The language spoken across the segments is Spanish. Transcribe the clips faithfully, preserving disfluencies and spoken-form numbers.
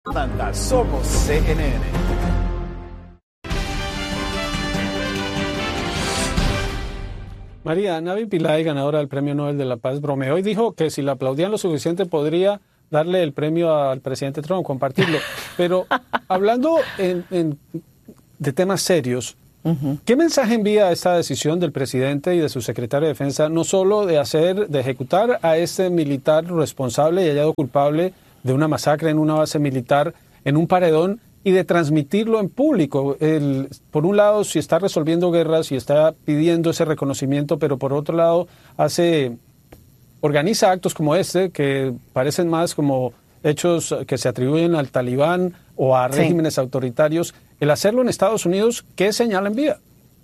Manda, somos C N N. María Navin Pillay, ganadora del Premio Nobel de la Paz, bromeó y dijo que si la aplaudían lo suficiente podría darle el premio al presidente Trump, compartirlo. Pero hablando en, en, de temas serios, uh-huh. ¿Qué mensaje envía esta decisión del presidente y de su secretario de Defensa, no solo de hacer, de ejecutar a este militar responsable y hallado culpable de una masacre en una base militar, en un paredón, y de transmitirlo en público? El, por un lado, si está resolviendo guerras y está pidiendo ese reconocimiento, pero por otro lado, hace, organiza actos como este, que parecen más como hechos que se atribuyen al talibán o a regímenes sí. autoritarios. El hacerlo en Estados Unidos, ¿qué señal envía?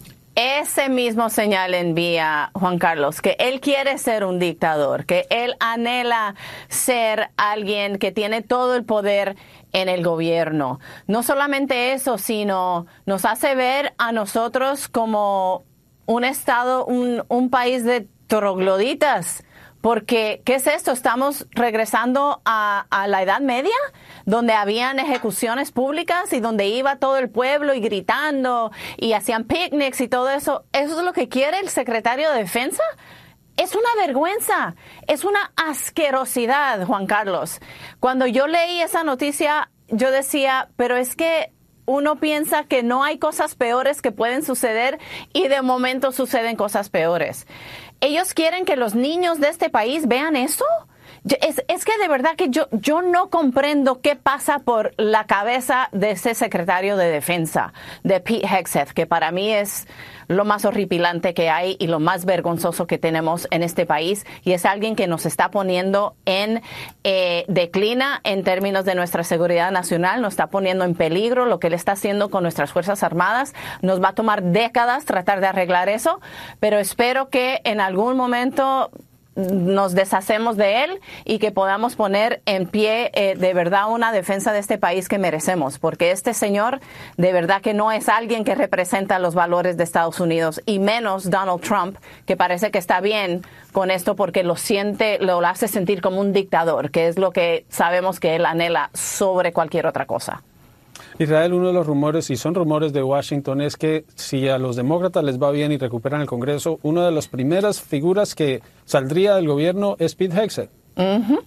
Ese mismo señal envía, Juan Carlos, que él quiere ser un dictador, que él anhela ser alguien que tiene todo el poder en el gobierno. No solamente eso, sino nos hace ver a nosotros como un estado, un, un país de trogloditas. Porque, ¿qué es esto? ¿Estamos regresando a, a la Edad Media? Donde habían ejecuciones públicas y donde iba todo el pueblo y gritando y hacían picnics y todo eso. ¿Eso es lo que quiere el secretario de Defensa? Es una vergüenza, es una asquerosidad, Juan Carlos. Cuando yo leí esa noticia, yo decía, pero es que uno piensa que no hay cosas peores que pueden suceder y de momento suceden cosas peores. ¿Ellos quieren que los niños de este país vean eso? Es, es que de verdad que yo, yo no comprendo qué pasa por la cabeza de ese secretario de Defensa, de Pete Hegseth, que para mí es lo más horripilante que hay y lo más vergonzoso que tenemos en este país, y es alguien que nos está poniendo en eh, declina en términos de nuestra seguridad nacional, nos está poniendo en peligro lo que él está haciendo con nuestras Fuerzas Armadas. Nos va a tomar décadas tratar de arreglar eso, pero espero que en algún momento nos deshacemos de él y que podamos poner en pie eh, de verdad una defensa de este país que merecemos, porque este señor de verdad que no es alguien que representa los valores de Estados Unidos, y menos Donald Trump, que parece que está bien con esto porque lo siente, lo hace sentir como un dictador, que es lo que sabemos que él anhela sobre cualquier otra cosa. Israel, uno de los rumores, y son rumores de Washington, es que si a los demócratas les va bien y recuperan el Congreso, una de las primeras figuras que saldría del gobierno es Pete Hegseth. Uh-huh.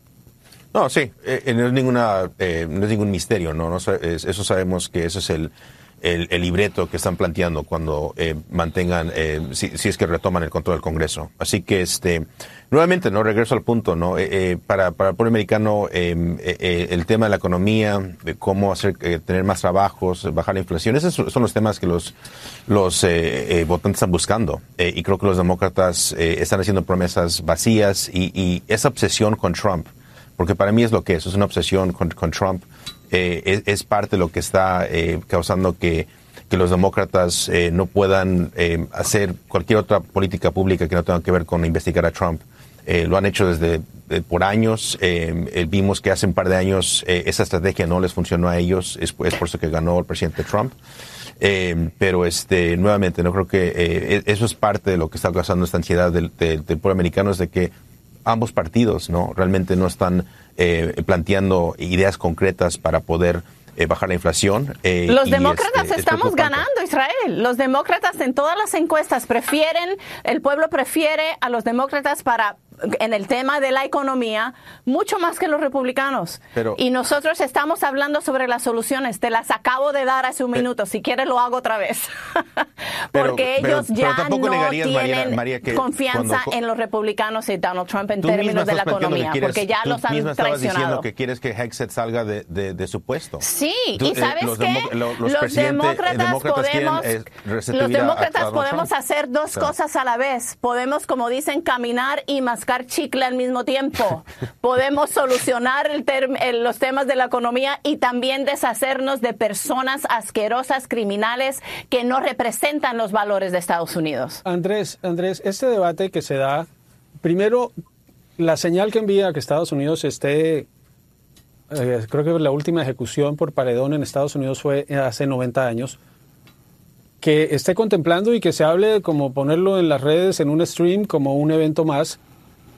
No, sí, eh, no, es ninguna, eh, no es ningún misterio, ¿no? no es, eso sabemos que ese es el, el, el libreto que están planteando cuando eh, mantengan, eh, si, si es que retoman el control del Congreso. Así que, este, nuevamente, no regreso al punto, ¿no? Eh, eh, para, para el pueblo americano, eh, eh, el tema de la economía, de cómo hacer eh, tener más trabajos, bajar la inflación, esos son los temas que los, los eh, eh, votantes están buscando. Eh, y creo que los demócratas eh, están haciendo promesas vacías, y, y esa obsesión con Trump, porque para mí es lo que es, es una obsesión con, con Trump, eh, es, es parte de lo que está eh, causando que, que los demócratas eh, no puedan eh, hacer cualquier otra política pública que no tenga que ver con investigar a Trump. Eh, lo han hecho desde eh, por años. Eh, eh, vimos que hace un par de años eh, esa estrategia no les funcionó a ellos. Es, es por eso que ganó el presidente Trump. Eh, pero este nuevamente no creo que eh, eso es parte de lo que está causando esta ansiedad del, del, del pueblo americano, es de que ambos partidos no realmente no están eh, planteando ideas concretas para poder eh, bajar la inflación. Eh, los demócratas este, estamos ganando, Israel. Los demócratas en todas las encuestas prefieren, el pueblo prefiere a los demócratas para en el tema de la economía mucho más que los republicanos. Pero, y nosotros estamos hablando sobre las soluciones. Te las acabo de dar hace un pero, minuto. Si quieres lo hago otra vez. Porque pero, ellos pero, ya pero no tienen María, María, que confianza cuando, en los republicanos y Donald Trump en términos de la economía. Quieres, porque ya los han misma estabas traicionado. Diciendo que quieres que Hegseth salga de, de, de su puesto. Sí, Tú, y ¿sabes eh, los qué? Demo, lo, los, los demócratas, demócratas podemos, quieren, eh, los demócratas a, a podemos Trump. hacer dos o sea. cosas a la vez. Podemos, como dicen, caminar y mascar chicle al mismo tiempo. Podemos solucionar el term, el, los temas de la economía y también deshacernos de personas asquerosas, criminales, que no representan los valores de Estados Unidos. Andrés, Andrés, este debate que se da, primero, la señal que envía a que Estados Unidos esté, eh, creo que la última ejecución por paredón en Estados Unidos fue hace noventa años, que esté contemplando y que se hable como ponerlo en las redes, en un stream, como un evento más.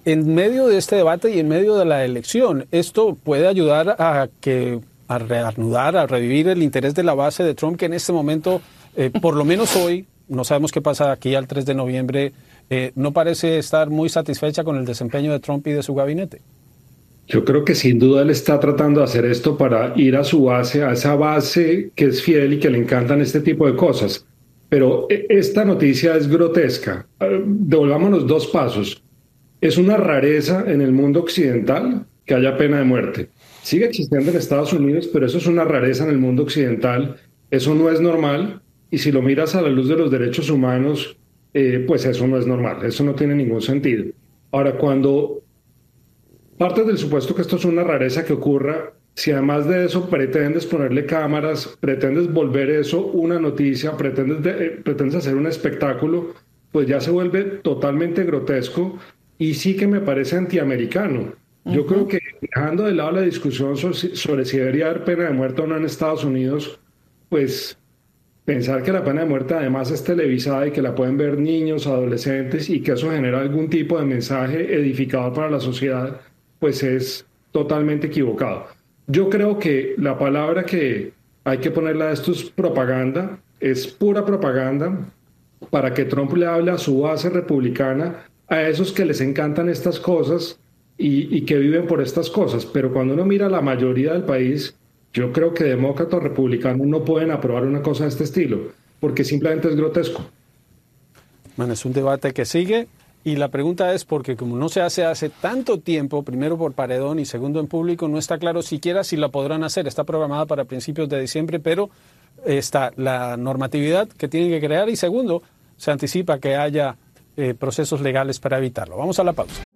en medio de este debate y en medio de la elección, esto puede ayudar a que a reanudar, a revivir el interés de la base de Trump, que en este momento, eh, por lo menos hoy, no sabemos qué pasa aquí al tres de noviembre, eh, no parece estar muy satisfecha con el desempeño de Trump y de su gabinete. Yo creo que sin duda él está tratando de hacer esto para ir a su base, a esa base que es fiel y que le encantan este tipo de cosas. Pero esta noticia es grotesca. Devolvámonos dos pasos. Es una rareza en el mundo occidental que haya pena de muerte. Sigue existiendo en Estados Unidos, pero eso es una rareza en el mundo occidental. Eso no es normal. Y si lo miras a la luz de los derechos humanos, eh, pues eso no es normal. Eso no tiene ningún sentido. Ahora, cuando partes del supuesto que esto es una rareza que ocurra, si además de eso pretendes ponerle cámaras, pretendes volver eso una noticia, pretendes, de, eh, pretendes hacer un espectáculo, pues ya se vuelve totalmente grotesco y sí que me parece antiamericano. Uh-huh. Yo creo que dejando de lado la discusión sobre, sobre si debería haber pena de muerte o no en Estados Unidos, pues pensar que la pena de muerte además es televisada y que la pueden ver niños, adolescentes y que eso genera algún tipo de mensaje edificador para la sociedad, pues es totalmente equivocado. Yo creo que la palabra que hay que ponerle a esto es propaganda, es pura propaganda para que Trump le hable a su base republicana, a esos que les encantan estas cosas y, y que viven por estas cosas. Pero cuando uno mira a la mayoría del país, yo creo que demócratas o republicanos no pueden aprobar una cosa de este estilo, porque simplemente es grotesco. Bueno, es un debate que sigue. Y la pregunta es porque como no se hace hace tanto tiempo, primero por paredón y segundo en público, no está claro siquiera si la podrán hacer. Está programada para principios de diciembre, pero está la normatividad que tienen que crear y segundo, se anticipa que haya eh, procesos legales para evitarlo. Vamos a la pausa.